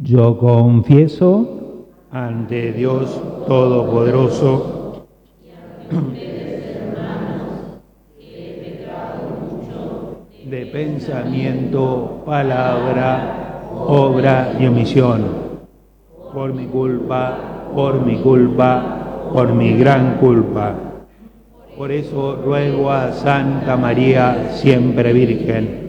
Yo confieso ante Dios Todopoderoso de pensamiento, palabra, obra y omisión, por mi culpa, por mi gran culpa. Por eso ruego a Santa María, siempre Virgen,